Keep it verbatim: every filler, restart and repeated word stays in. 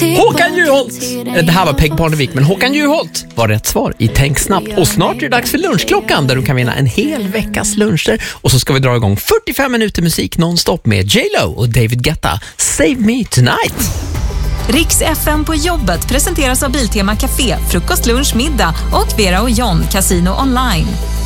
Håkan Juholt! Det här var Peg Parnevik, men Håkan Juholt var rätt svar i Tänk snabbt. Och snart är det dags för lunchklockan där du kan vinna en hel veckas luncher. Och så ska vi dra igång fyrtiofem minuter musik nonstop med J Lo och David Guetta. Save Me Tonight! Riks F M på jobbet presenteras av Biltema Café, frukost, lunch, middag och Vera och John Casino Online.